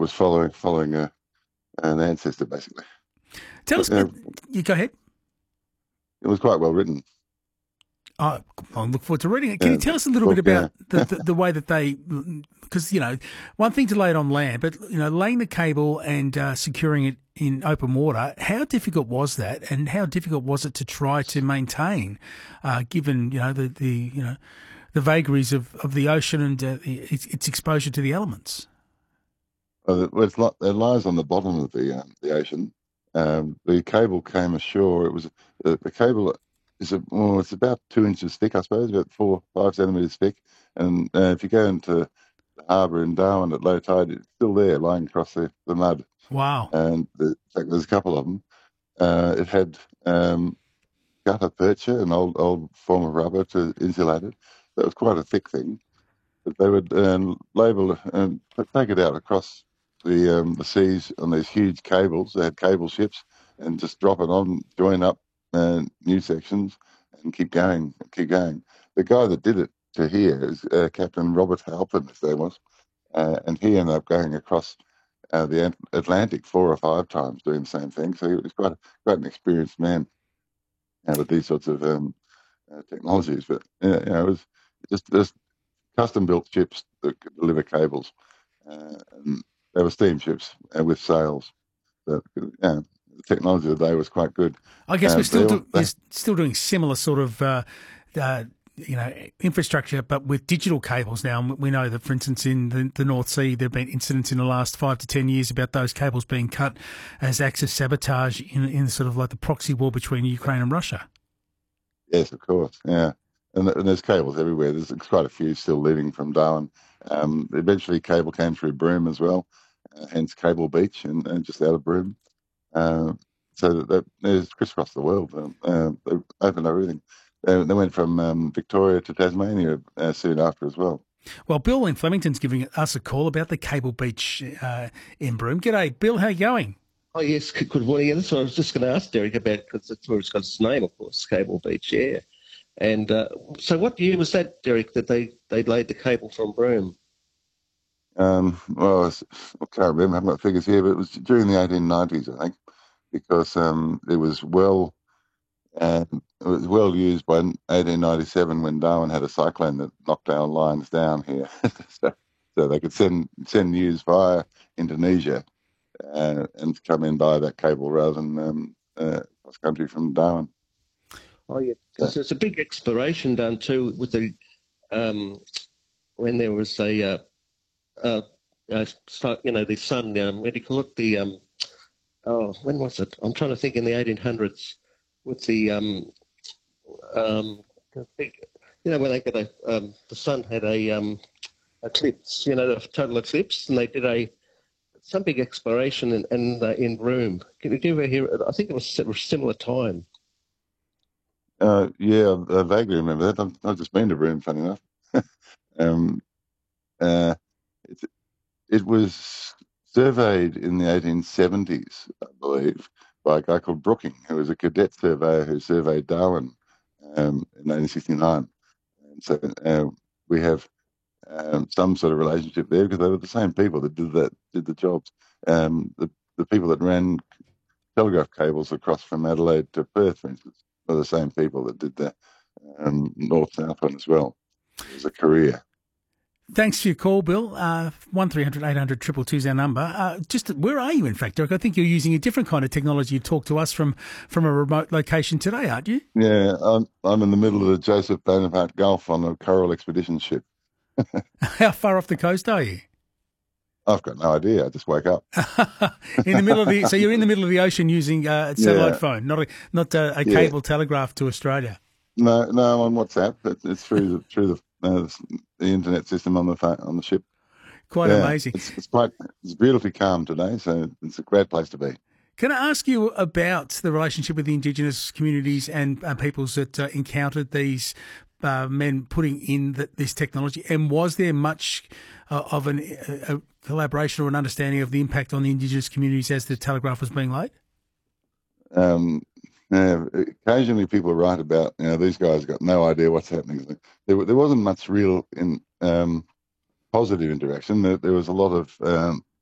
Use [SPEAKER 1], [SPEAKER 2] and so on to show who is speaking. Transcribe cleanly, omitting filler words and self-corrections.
[SPEAKER 1] was following an ancestor basically.
[SPEAKER 2] Tell
[SPEAKER 1] But,
[SPEAKER 2] us, you go ahead.
[SPEAKER 1] it was quite well written.
[SPEAKER 2] I look forward to reading it. Can you
[SPEAKER 1] Yeah,
[SPEAKER 2] tell us a little bit
[SPEAKER 1] book.
[SPEAKER 2] about the way that they, because, one thing to lay it on land, but, laying the cable and securing it in open water, how difficult was that, and how difficult was it to try to maintain, given, the vagaries of the ocean and its exposure to the elements?
[SPEAKER 1] It lies on the bottom of the ocean. The cable came ashore. It was the cable it's about 2 inches thick, I suppose, about 4 5 centimeters thick. And if you go into the harbour in Darwin at low tide, it's still there, lying across the mud.
[SPEAKER 2] Wow.
[SPEAKER 1] And in fact, there's a couple of them. It had gutta percha, an old form of rubber to insulate it. That was quite a thick thing. But they would label and take it out across the seas on these huge cables. They had cable ships, and just drop it on, join up new sections, and keep going, keep going. The guy that did it to here is Captain Robert Halpin, his name was, and he ended up going across the Atlantic 4 or 5 times doing the same thing. So he was quite an experienced man with these sorts of technologies. But it was just custom built ships that could deliver cables. And they were steamships with sails. But, the technology of the day was quite good.
[SPEAKER 2] I guess you're
[SPEAKER 1] They,
[SPEAKER 2] still doing similar sort of infrastructure, but with digital cables now. And we know that, for instance, in the North Sea, there have been incidents in the last 5 to 10 years about those cables being cut as acts of sabotage in sort of like the proxy war between Ukraine and Russia.
[SPEAKER 1] yes, of course, yeah. And there's cables everywhere. There's quite a few still leading from Darwin. Eventually, cable came through Broome as well, hence Cable Beach and just out of Broome. Uh, so that there's crisscross the world. They opened everything. They went from Victoria to Tasmania soon after as well.
[SPEAKER 2] Well, Bill in Flemington's giving us a call about the Cable Beach in Broome. G'day, Bill. How you going?
[SPEAKER 3] Oh, yes, good morning. Yeah, that's what I was just going to ask Derek about, because that's where it's got its name, of course, Cable Beach, yeah. And so what year was that, Derek, that they laid the cable from Broome?
[SPEAKER 1] Well, I can't remember. I haven't got figures here, but it was during the 1890s, I think, because it was well used by 1897 when Darwin had a cyclone that knocked our lines down here. so, so they could send news via Indonesia and come in by that cable rather than cross country from Darwin.
[SPEAKER 3] Oh, yeah,
[SPEAKER 1] So,
[SPEAKER 3] because there's a big exploration done too with the when there was the sun. What do you call it? When was it? I'm trying to think. In the 1800s, with the I think, when they got the sun had a eclipse. A total eclipse, and they did some big exploration in Broome. Can you ever hear it? I think it was a similar time.
[SPEAKER 1] yeah, I vaguely remember that. I've just been to Broome, funny enough. um, uh, it, it was surveyed in the 1870s, I believe, by a guy called Brooking, who was a cadet surveyor who surveyed Darwin in 1869. And so we have some sort of relationship there because they were the same people that did the jobs. The people that ran telegraph cables across from Adelaide to Perth, for instance, are the same people that did the north-south one as well. It was a career.
[SPEAKER 2] Thanks for your call, Bill. 1300 800 222 is our number. Where are you, in fact, Derek? I think you're using a different kind of technology. You talk to us from a remote location today, aren't you?
[SPEAKER 1] Yeah, I'm in the middle of the Joseph Bonaparte Gulf on a coral expedition ship.
[SPEAKER 2] How far off the coast are you?
[SPEAKER 1] I've got no idea. I just wake up.
[SPEAKER 2] In the middle of so you're in the middle of the ocean using a satellite
[SPEAKER 1] Yeah,
[SPEAKER 2] phone, not a
[SPEAKER 1] yeah.
[SPEAKER 2] cable telegraph to Australia.
[SPEAKER 1] No, I'm on WhatsApp. It's through the internet system on the ship.
[SPEAKER 2] Quite
[SPEAKER 1] Yeah,
[SPEAKER 2] amazing.
[SPEAKER 1] it's beautifully calm today, so it's a great place to be.
[SPEAKER 2] Can I ask you about the relationship with the Indigenous communities and peoples that encountered these men putting in this technology? And was there much of a collaboration or an understanding of the impact on the Indigenous communities as the telegraph was being laid?
[SPEAKER 1] Um, Occasionally people write about, these guys got no idea what's happening. There wasn't much real positive interaction. There was a lot of